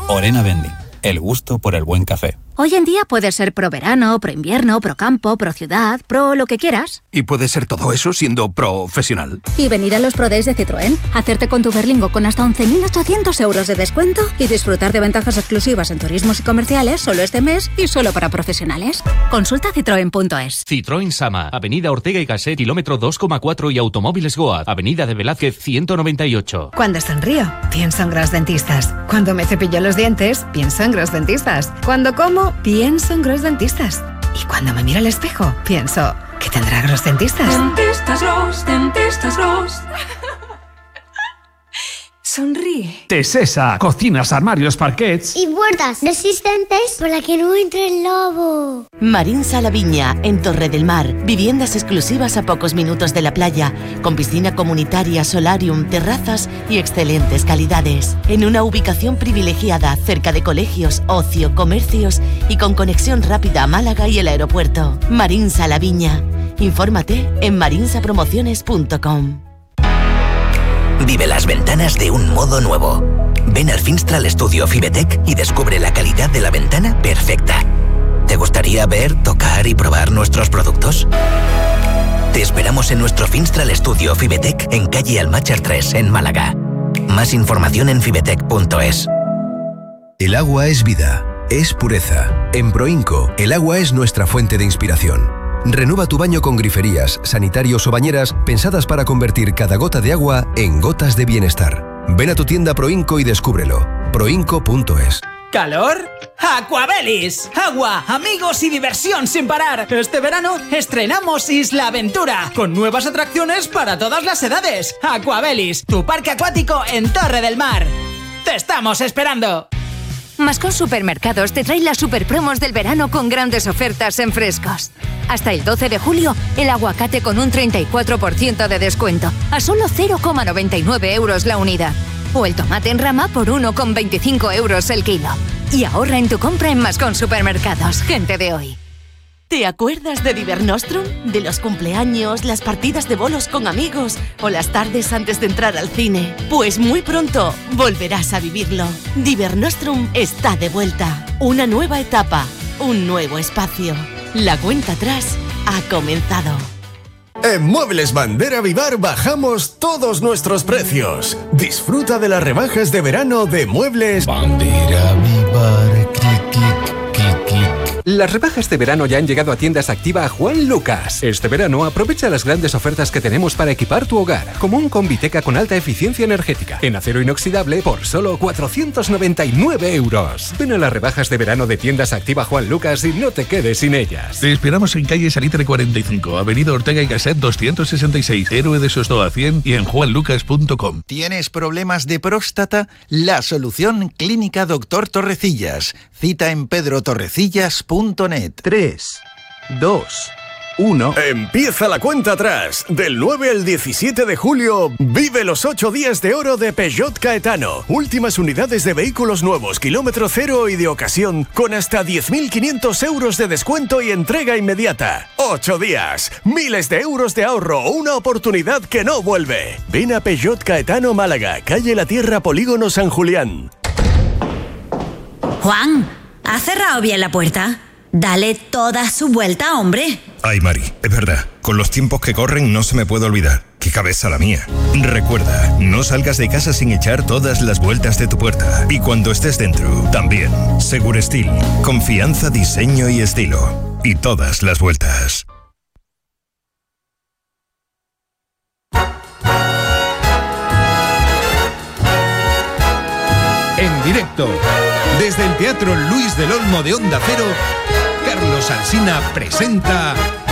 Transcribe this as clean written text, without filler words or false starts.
Orena Vending, el gusto por el buen café. Hoy en día puedes ser pro verano, pro invierno, pro campo, pro ciudad, pro lo que quieras. Y puedes ser todo eso siendo profesional. Y venir a los Pro Days de Citroën, hacerte con tu Berlingo con hasta 11.800 euros de descuento y disfrutar de ventajas exclusivas en turismos y comerciales solo este mes y solo para profesionales. Consulta citroen.es. Citroën Sama, Avenida Ortega y Gasset, kilómetro 2,4 y Automóviles Goa, Avenida de Velázquez 198. Cuando sonrío, pienso en Gros Dentistas. Cuando me cepillo los dientes, pienso en Gros Dentistas. Cuando como, pienso en Gros Dentistas. Y cuando me miro al espejo, pienso, ¿qué tendrá Gros Dentistas? Dentistas Gros, Dentistas Gros. Sonríe. Tesesa, cocinas, armarios, parquets y puertas resistentes para que no entre el lobo. Marinsa La Viña, en Torre del Mar. Viviendas exclusivas a pocos minutos de la playa, con piscina comunitaria, solarium, terrazas y excelentes calidades. En una ubicación privilegiada, cerca de colegios, ocio, comercios y con conexión rápida a Málaga y el aeropuerto. Marinsa La Viña. Infórmate en marinsapromociones.com. Vive las ventanas de un modo nuevo. Ven al Finstral Studio Fibetec y descubre la calidad de la ventana perfecta. ¿Te gustaría ver, tocar y probar nuestros productos? Te esperamos en nuestro Finstral Studio Fibetec en calle Almáchar 3, en Málaga. Más información en fibetec.es. El agua es vida, es pureza. En Proinco, el agua es nuestra fuente de inspiración. Renueva tu baño con griferías, sanitarios o bañeras pensadas para convertir cada gota de agua en gotas de bienestar. Ven a tu tienda Proinco y descúbrelo. Proinco.es. ¿Calor? ¡Aquabelis! Agua, amigos y diversión sin parar. Este verano estrenamos Isla Aventura, con nuevas atracciones para todas las edades. Aquabelis, tu parque acuático en Torre del Mar. ¡Te estamos esperando! Mascón Supermercados te trae las superpromos del verano con grandes ofertas en frescos. Hasta el 12 de julio, el aguacate con un 34% de descuento, a solo 0,99 euros la unidad. O el tomate en rama por 1,25 euros el kilo. Y ahorra en tu compra en Mascón Supermercados, gente de hoy. ¿Te acuerdas de Divernostrum? De los cumpleaños, las partidas de bolos con amigos o las tardes antes de entrar al cine. Pues muy pronto volverás a vivirlo. Divernostrum está de vuelta. Una nueva etapa, un nuevo espacio. La cuenta atrás ha comenzado. En Muebles Bandera Vivar bajamos todos nuestros precios. Disfruta de las rebajas de verano de Muebles Bandera Vivar. Clic, clic. Las rebajas de verano ya han llegado a Tiendas Activa Juan Lucas. Este verano aprovecha las grandes ofertas que tenemos para equipar tu hogar, como un Combiteca con alta eficiencia energética, en acero inoxidable por solo 499 euros. Ven a las rebajas de verano de Tiendas Activa Juan Lucas y no te quedes sin ellas. Te esperamos en calle Salitre 45, avenida Ortega y Gasset 266, Héroe de Sostoa 100 y en juanlucas.com. ¿Tienes problemas de próstata? La solución clínica Dr. Torrecillas. Cita en pedrotorrecillas.net. 3, 2, 1. Empieza la cuenta atrás. Del 9 al 17 de julio, vive los 8 días de oro de Peugeot Caetano. Últimas unidades de vehículos nuevos, kilómetro cero y de ocasión, con hasta 10.500 euros de descuento y entrega inmediata. 8 días, miles de euros de ahorro, una oportunidad que no vuelve. Ven a Peugeot Caetano Málaga, calle La Tierra, Polígono San Julián. Juan, ¿has cerrado bien la puerta? Dale toda su vuelta, hombre. Ay, Mari, es verdad. Con los tiempos que corren no se me puede olvidar. ¡Qué cabeza la mía! Recuerda, no salgas de casa sin echar todas las vueltas de tu puerta. Y cuando estés dentro, también. Segurestil. Confianza, diseño y estilo. Y todas las vueltas. En directo, desde el Teatro Luis del Olmo de Onda Cero, Carlos Alsina presenta